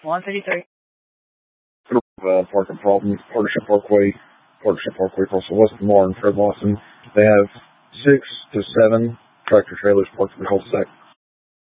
133. Parking problem, Partnership Parkway across the West Lamar and Fred Lawson. They have 6 to 7 tractor trailers parked in the cul-de-sac.